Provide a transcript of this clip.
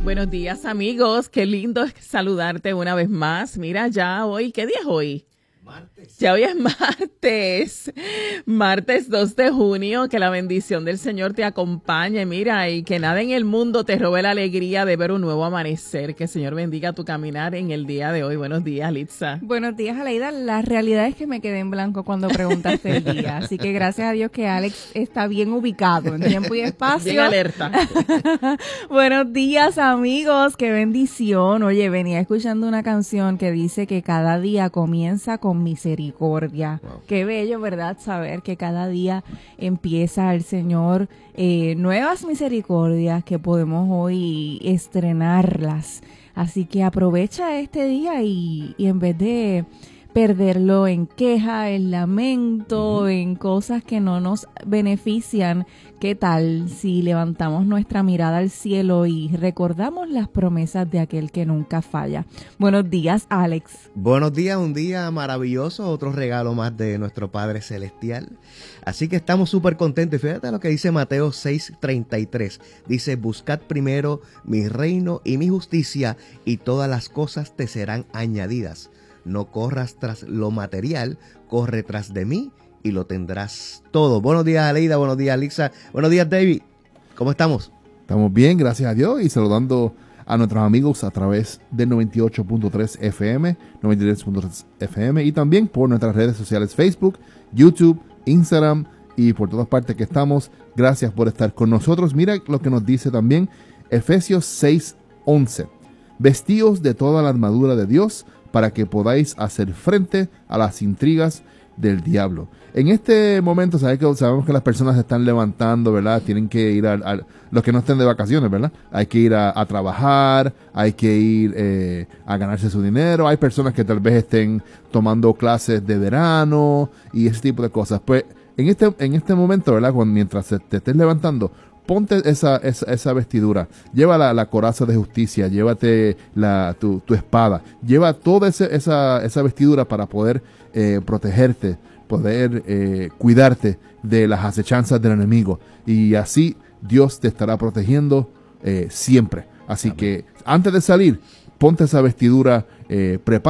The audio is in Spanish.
Buenos días, amigos. Qué lindo es saludarte una vez más. Mira, ya hoy, ¿qué día es hoy? Martes. Ya hoy es martes 2 de junio, que la bendición del Señor te acompañe, mira, y que nada en el mundo te robe la alegría de ver un nuevo amanecer, que el Señor bendiga tu caminar en el día de hoy. Buenos días, Litza. Buenos días, Aleida. La realidad es que me quedé en blanco cuando preguntaste el día, así que gracias a Dios que Alex está bien ubicado en tiempo y espacio. Bien alerta. Buenos días, amigos, qué bendición. Oye, venía escuchando una canción que dice que cada día comienza con misericordia. Wow. Qué bello, ¿verdad? Saber que cada día empieza el Señor nuevas misericordias que podemos hoy estrenarlas. Así que aprovecha este día y en vez de perderlo en queja, en lamento, en cosas que no nos benefician, ¿qué tal si levantamos nuestra mirada al cielo y recordamos las promesas de aquel que nunca falla? Buenos días, Alex. Buenos días, un día maravilloso, otro regalo más de nuestro Padre Celestial. Así que estamos súper contentos. Fíjate lo que dice Mateo 6:33. Dice, buscad primero mi reino y mi justicia y todas las cosas te serán añadidas. No corras tras lo material, corre tras de mí y lo tendrás todo. Buenos días, Aleida, buenos días, Lixa, buenos días, David. ¿Cómo estamos? Estamos bien, gracias a Dios, y saludando a nuestros amigos a través del 98.3 FM, 93.3 FM y también por nuestras redes sociales Facebook, YouTube, Instagram y por todas partes que estamos. Gracias por estar con nosotros. Mira lo que nos dice también Efesios 6:11. Vestíos de toda la armadura de Dios para que podáis hacer frente a las intrigas del diablo. En este momento sabemos que las personas se están levantando, ¿verdad? Tienen que ir a los que no estén de vacaciones, ¿verdad? Hay que ir a trabajar, hay que ir a ganarse su dinero. Hay personas que tal vez estén tomando clases de verano y ese tipo de cosas. Pues en este momento, ¿verdad? Mientras te estés levantando, ponte esa vestidura, lleva la coraza de justicia, llévate tu espada, lleva toda esa vestidura para poder protegerte, poder cuidarte de las acechanzas del enemigo. Y así Dios te estará protegiendo siempre. Así Amén. Que antes de salir, ponte esa vestidura, prepara